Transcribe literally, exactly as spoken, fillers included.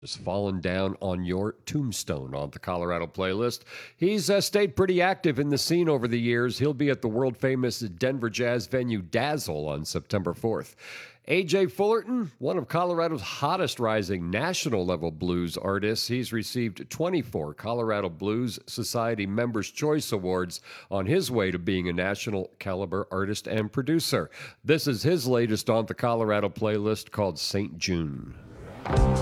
has fallen down on your tombstone on the Colorado playlist. He's uh, stayed pretty active in the scene over the years. He'll be at the world-famous Denver jazz venue Dazzle on September fourth. A J Fullerton, one of Colorado's hottest rising national-level blues artists. He's received twenty-four Colorado Blues Society Members' Choice Awards on his way to being a national-caliber artist and producer. This is his latest on the Colorado playlist called Saint June.